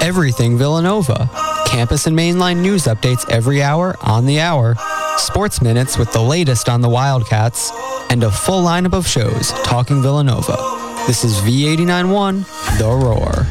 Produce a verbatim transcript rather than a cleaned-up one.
Everything Villanova. Campus and mainline news updates every hour on the hour. Sports Minutes with the latest on the Wildcats. And a full lineup of shows talking Villanova. This is V eighty-nine point one, The Roar.